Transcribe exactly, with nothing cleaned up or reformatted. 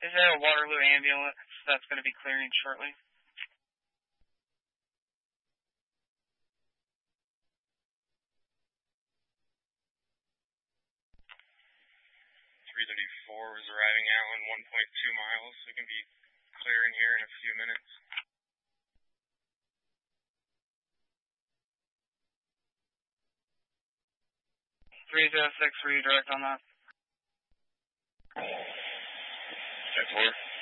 Is there a Waterloo ambulance that's going to be clearing shortly? three thirty-four is arriving out in one point two miles. We can be clearing here in a few minutes. three oh six, redirect on that. ten four.